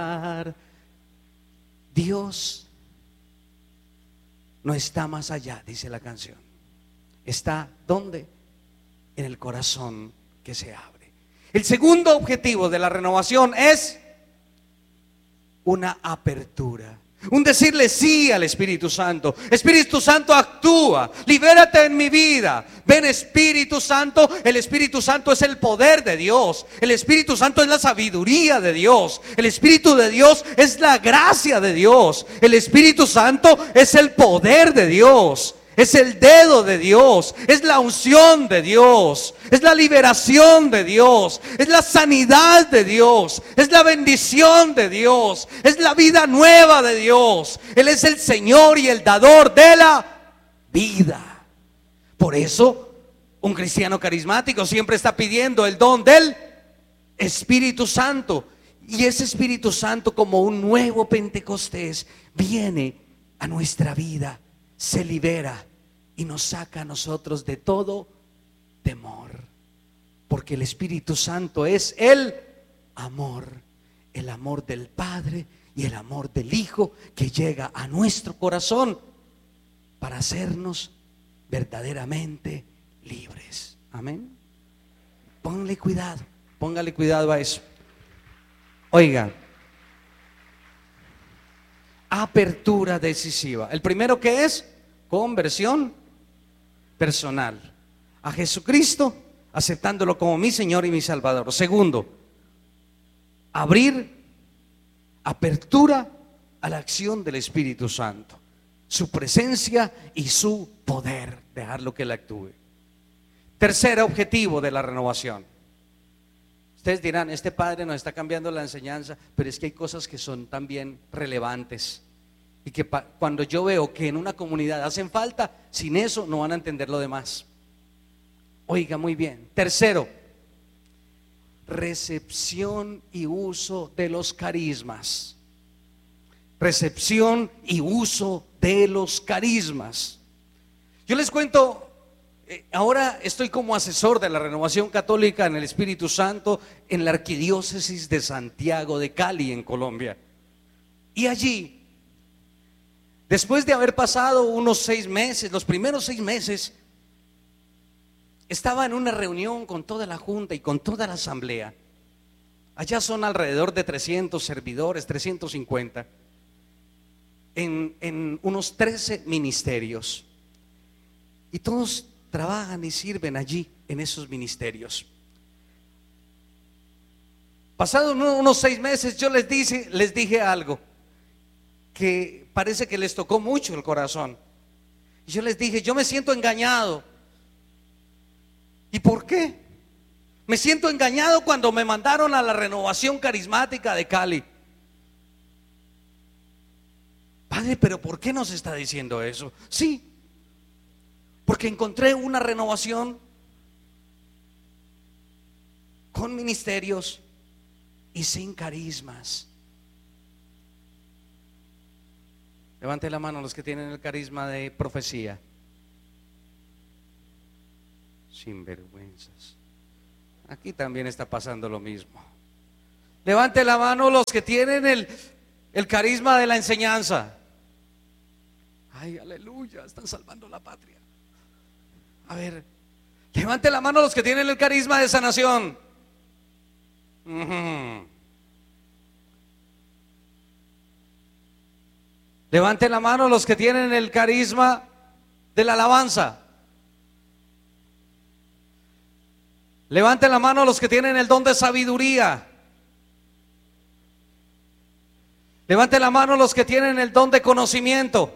Dios no está más allá, dice la canción. Está ¿dónde? En el corazón que se abre. El segundo objetivo de la renovación es una apertura, un decirle sí al Espíritu Santo. Espíritu Santo, actúa, libérate en mi vida. Ven, Espíritu Santo. El Espíritu Santo es el poder de Dios. El Espíritu Santo es la sabiduría de Dios. El Espíritu de Dios es la gracia de Dios. El Espíritu Santo es el poder de Dios. Es el dedo de Dios, es la unción de Dios, es la liberación de Dios, es la sanidad de Dios, es la bendición de Dios, es la vida nueva de Dios. Él es el Señor y el dador de la vida. Por eso un cristiano carismático siempre está pidiendo el don del Espíritu Santo. Y ese Espíritu Santo, como un nuevo Pentecostés, viene a nuestra vida, se libera y nos saca a nosotros de todo temor, porque el Espíritu Santo es el amor del Padre y el amor del Hijo que llega a nuestro corazón para hacernos verdaderamente libres. Amén. Póngale cuidado a eso. Oiga, apertura decisiva. El primero, que es conversión personal a Jesucristo, aceptándolo como mi Señor y mi Salvador. Segundo, apertura a la acción del Espíritu Santo, su presencia y su poder, dejarlo que Él actúe. Tercer objetivo de la renovación. Ustedes dirán, este padre nos está cambiando la enseñanza, pero es que hay cosas que son también relevantes y que cuando yo veo que en una comunidad hacen falta, sin eso no van a entender lo demás. Oiga muy bien. Tercero, recepción y uso de los carismas. Recepción y uso de los carismas. Yo les cuento, ahora estoy como asesor de la Renovación Católica en el Espíritu Santo en la Arquidiócesis de Santiago de Cali, en Colombia. Y allí, después de haber pasado unos 6 meses, los primeros 6 meses, estaba en una reunión con toda la junta y con toda la asamblea. Allá son alrededor de 300 servidores, 350, en unos 13 ministerios. Y todos trabajan y sirven allí en esos ministerios. Pasados unos 6 meses, yo les dije algo que parece que les tocó mucho el corazón. Y yo les dije, yo me siento engañado. ¿Y por qué? Me siento engañado cuando me mandaron a la Renovación Carismática de Cali. Padre, pero ¿por qué nos está diciendo eso? Sí, porque encontré una renovación con ministerios y sin carismas. Levante la mano los que tienen el carisma de profecía. Sinvergüenzas. Aquí también está pasando lo mismo. Levante la mano los que tienen el carisma de la enseñanza. Ay, aleluya, están salvando la patria. A ver, levante la mano los que tienen el carisma de sanación. Levante la mano los que tienen el carisma de la alabanza. Levante la mano los que tienen el don de sabiduría. Levante la mano los que tienen el don de conocimiento.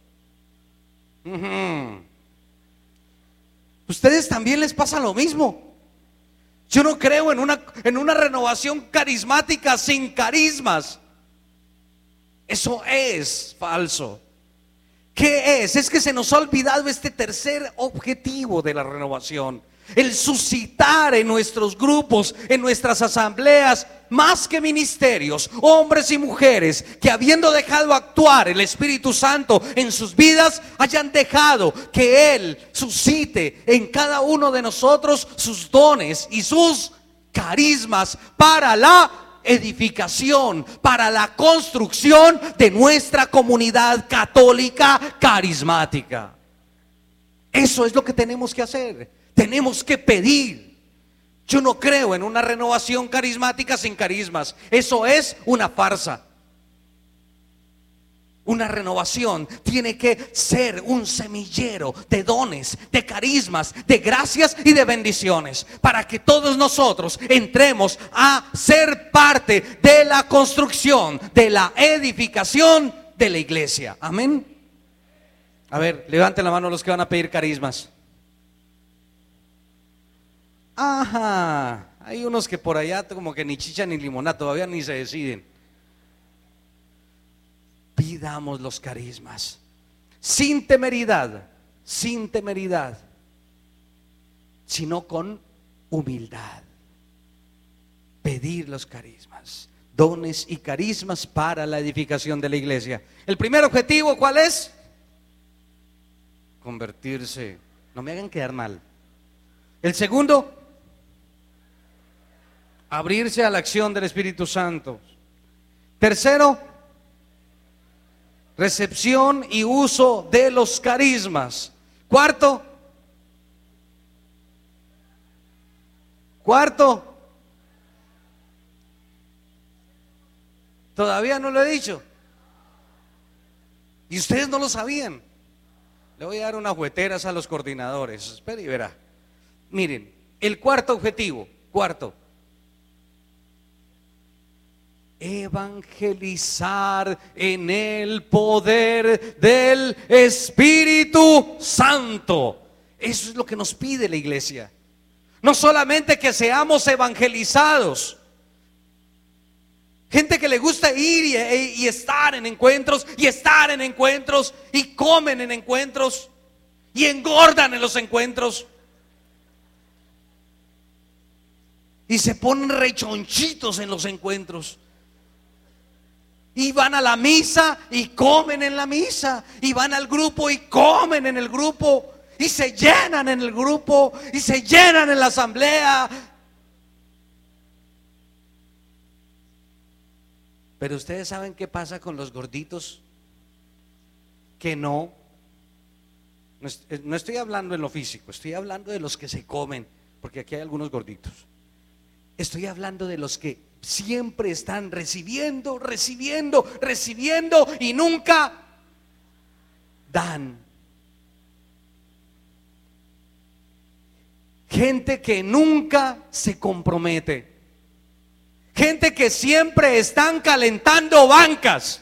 Ustedes también les pasa lo mismo. Yo no creo en una renovación carismática sin carismas. Eso es falso. ¿Qué es? Es que se nos ha olvidado este tercer objetivo de la renovación: el suscitar en nuestros grupos, en nuestras asambleas, más que ministerios, hombres y mujeres que, habiendo dejado actuar el Espíritu Santo en sus vidas, hayan dejado que Él suscite en cada uno de nosotros sus dones y sus carismas para la edificación, para la construcción de nuestra comunidad católica carismática. Eso es lo que tenemos que hacer. Tenemos que pedir. Yo no creo en una renovación carismática sin carismas. Eso es una farsa. Una renovación tiene que ser un semillero de dones, de carismas, de gracias y de bendiciones, para que todos nosotros entremos a ser parte de la construcción, de la edificación de la iglesia. Amén. A ver, levanten la mano los que van a pedir carismas. Ajá, hay unos que por allá como que ni chicha ni limonada, todavía ni se deciden. Pidamos los carismas sin temeridad, sino con humildad. Pedir los carismas, dones y carismas para la edificación de la iglesia. El primer objetivo, ¿cuál es? Convertirse. No me hagan quedar mal. El segundo, abrirse a la acción del Espíritu Santo. Tercero, recepción y uso de los carismas. Cuarto, todavía no lo he dicho. Y ustedes no lo sabían. Le voy a dar unas jugueteras a los coordinadores. Espera y verá. Miren, el cuarto objetivo, evangelizar en el poder del Espíritu Santo. Eso es lo que nos pide la iglesia. No solamente que seamos evangelizados. Gente que le gusta ir y estar en encuentros, y comen en encuentros, y engordan en los encuentros, y se ponen rechonchitos en los encuentros. Y van a la misa y comen en la misa, y van al grupo y comen en el grupo, y se llenan en el grupo, y se llenan en la asamblea. Pero ustedes saben qué pasa con los gorditos que no estoy hablando en lo físico, estoy hablando de los que se comen, porque aquí hay algunos gorditos. Estoy hablando de los que siempre están recibiendo y nunca dan. Gente que nunca se compromete. Gente que siempre están calentando bancas.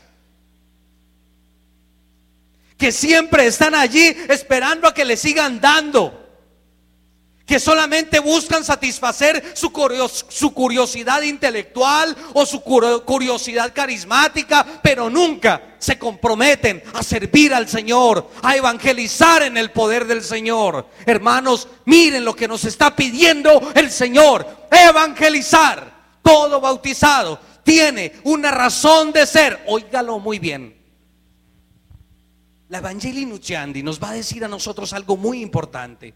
Que siempre están allí esperando a que le sigan dando. Que solamente buscan satisfacer su curiosidad intelectual o su curiosidad carismática, pero nunca se comprometen a servir al Señor, a evangelizar en el poder del Señor. Hermanos, miren lo que nos está pidiendo el Señor: evangelizar. Todo bautizado tiene una razón de ser. Óigalo muy bien. La Evangelii Nuntiandi nos va a decir a nosotros algo muy importante.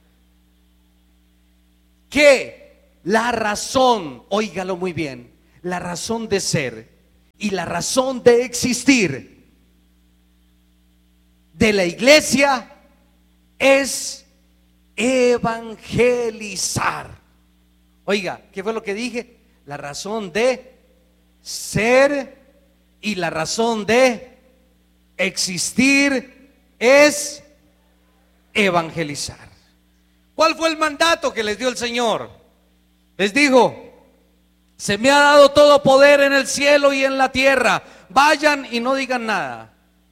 Que la razón, óigalo muy bien, la razón de ser y la razón de existir de la iglesia es evangelizar. Oiga, ¿qué fue lo que dije? La razón de ser y la razón de existir es evangelizar. ¿Cuál fue el mandato que les dio el Señor? Les dijo: se me ha dado todo poder en el cielo y en la tierra. Vayan y no digan nada.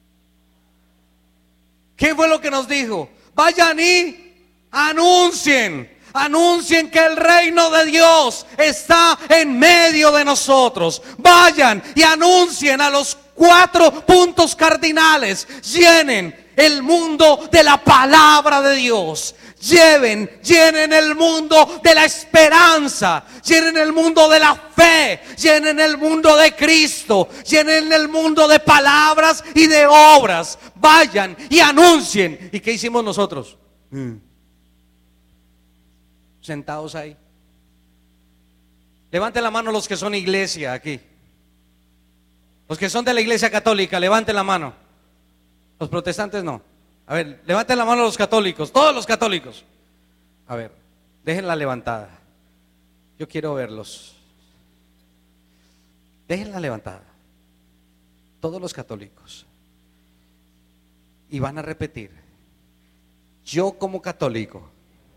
¿Qué fue lo que nos dijo? Vayan y anuncien. Anuncien que el reino de Dios está en medio de nosotros. Vayan y anuncien a los 4 puntos cardinales. Llenen el mundo de la palabra de Dios. Llenen el mundo de la esperanza, llenen el mundo de la fe, llenen el mundo de Cristo, llenen el mundo de palabras y de obras. Vayan y anuncien. ¿Y qué hicimos nosotros? Sentados ahí. Levanten la mano los que son iglesia aquí. Los que son de la iglesia católica, levanten la mano. Los protestantes no. A ver, levanten la mano los católicos, todos los católicos. A ver, déjenla levantada. Yo quiero verlos. Déjenla levantada. Todos los católicos. Y van a repetir: yo como católico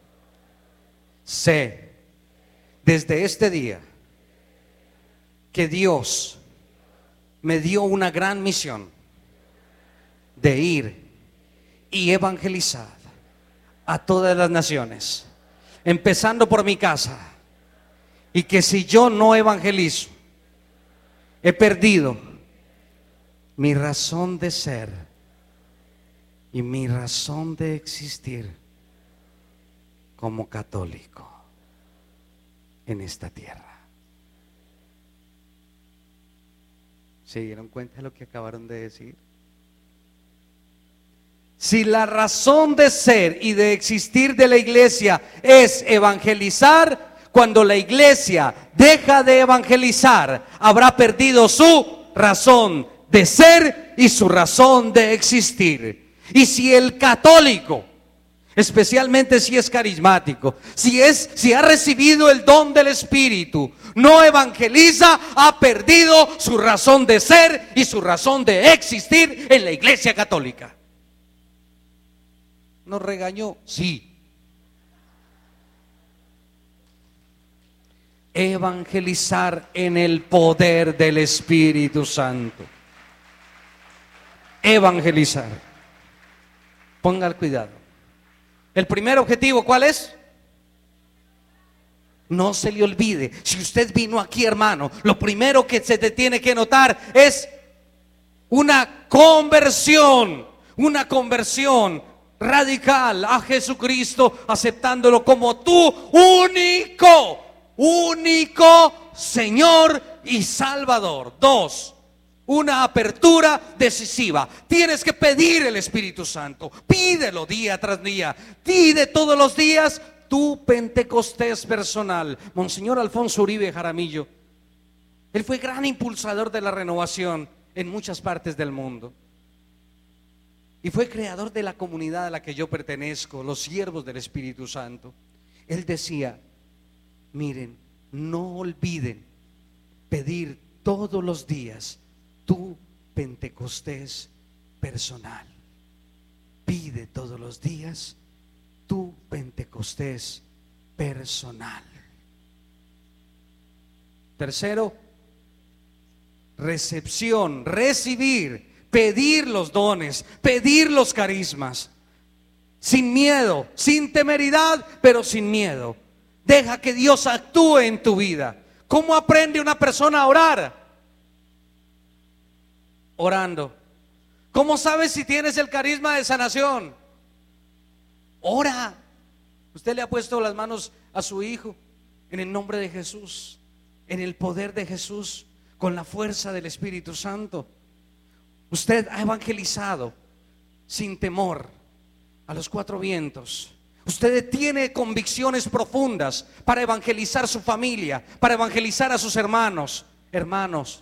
sé desde este día que Dios me dio una gran misión de ir y evangelizar a todas las naciones, empezando por mi casa, y que si yo no evangelizo, he perdido mi razón de ser y mi razón de existir como católico en esta tierra. ¿Se dieron cuenta de lo que acabaron de decir? Si la razón de ser y de existir de la iglesia es evangelizar, cuando la iglesia deja de evangelizar, habrá perdido su razón de ser y su razón de existir. Y si el católico, especialmente si es carismático, si ha recibido el don del Espíritu, no evangeliza, ha perdido su razón de ser y su razón de existir en la iglesia católica. ¿Nos regañó? Sí. Evangelizar en el poder del Espíritu Santo. Evangelizar. Ponga cuidado. El primer objetivo, ¿cuál es? No se le olvide, si usted vino aquí, hermano, lo primero que se te tiene que notar es una conversión radical a Jesucristo, aceptándolo como tu único Señor y Salvador. 2, una apertura decisiva. Tienes que pedir el Espíritu Santo. Pídelo día tras día. Pide todos los días tu Pentecostés personal. Monseñor Alfonso Uribe Jaramillo, él fue gran impulsador de la renovación en muchas partes del mundo. Y fue creador de la comunidad a la que yo pertenezco, los siervos del Espíritu Santo. Él decía: miren, no olviden pedir todos los días tu Pentecostés personal. Pide todos los días tu Pentecostés personal. Tercero, recepción, recibir. Pedir los dones, pedir los carismas, sin miedo, sin temeridad, pero sin miedo. Deja que Dios actúe en tu vida. ¿Cómo aprende una persona a orar? Orando. ¿Cómo sabes si tienes el carisma de sanación? Ora. Usted le ha puesto las manos a su hijo en el nombre de Jesús, en el poder de Jesús, con la fuerza del Espíritu Santo. Usted ha evangelizado sin temor a los 4 vientos. Usted tiene convicciones profundas para evangelizar su familia, para evangelizar a sus hermanos. Hermanos,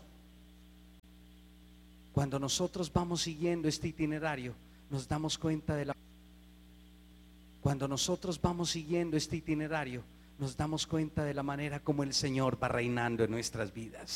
cuando nosotros vamos siguiendo este itinerario, nos damos cuenta de la... Cuando nosotros vamos siguiendo este itinerario, nos damos cuenta de la manera como el Señor va reinando en nuestras vidas.